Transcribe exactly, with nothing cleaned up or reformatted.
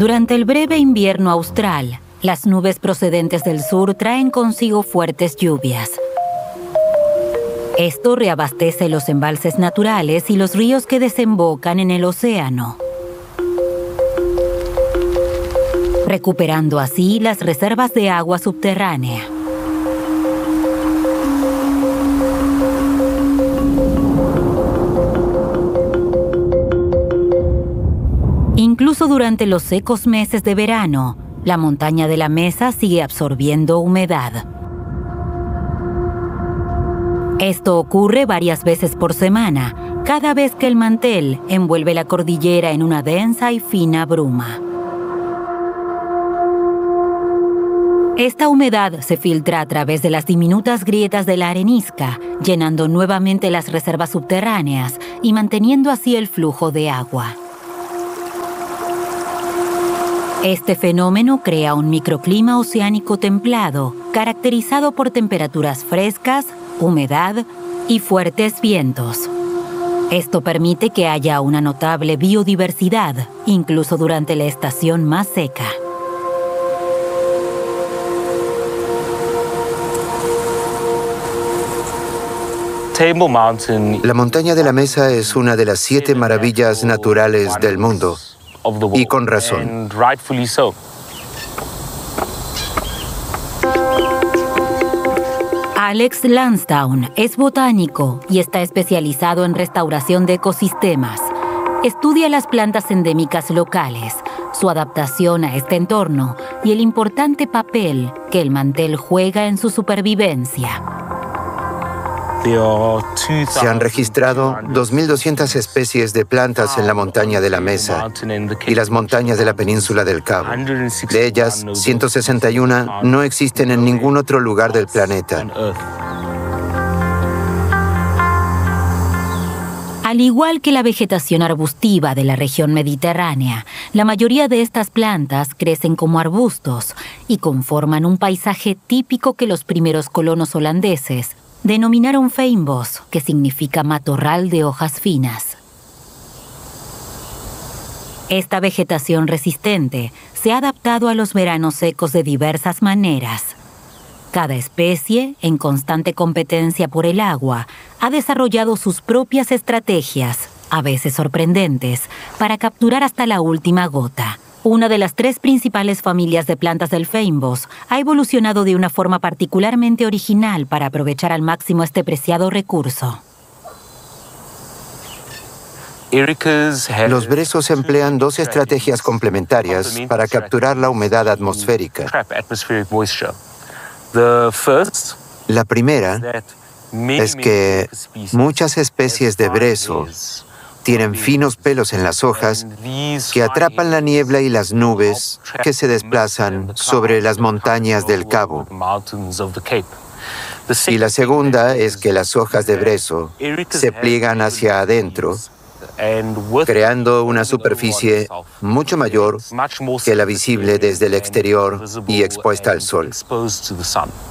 Durante el breve invierno austral, las nubes procedentes del sur traen consigo fuertes lluvias. Esto reabastece los embalses naturales y los ríos que desembocan en el océano, recuperando así las reservas de agua subterránea. Incluso durante los secos meses de verano, la montaña de la Mesa sigue absorbiendo humedad. Esto ocurre varias veces por semana, cada vez que el mantel envuelve la cordillera en una densa y fina bruma. Esta humedad se filtra a través de las diminutas grietas de la arenisca, llenando nuevamente las reservas subterráneas y manteniendo así el flujo de agua. Este fenómeno crea un microclima oceánico templado, caracterizado por temperaturas frescas, humedad y fuertes vientos. Esto permite que haya una notable biodiversidad, incluso durante la estación más seca. La montaña de la Mesa es una de las siete maravillas naturales del mundo, y con razón. Alex Lansdowne es botánico y está especializado en restauración de ecosistemas. Estudia las plantas endémicas locales, su adaptación a este entorno y el importante papel que el mantel juega en su supervivencia. Se han registrado dos mil doscientas especies de plantas en la montaña de la Mesa y las montañas de la península del Cabo. De ellas, ciento sesenta y uno no existen en ningún otro lugar del planeta. Al igual que la vegetación arbustiva de la región mediterránea, la mayoría de estas plantas crecen como arbustos y conforman un paisaje típico que los primeros colonos holandeses denominaron fynbos, que significa matorral de hojas finas. Esta vegetación resistente se ha adaptado a los veranos secos de diversas maneras. Cada especie, en constante competencia por el agua, ha desarrollado sus propias estrategias, a veces sorprendentes, para capturar hasta la última gota. Una de las tres principales familias de plantas del fynbos ha evolucionado de una forma particularmente original para aprovechar al máximo este preciado recurso. Los brezos emplean dos estrategias complementarias para capturar la humedad atmosférica. La primera es que muchas especies de brezo tienen finos pelos en las hojas que atrapan la niebla y las nubes que se desplazan sobre las montañas del Cabo. Y la segunda es que las hojas de brezo se pliegan hacia adentro, creando una superficie mucho mayor que la visible desde el exterior y expuesta al sol.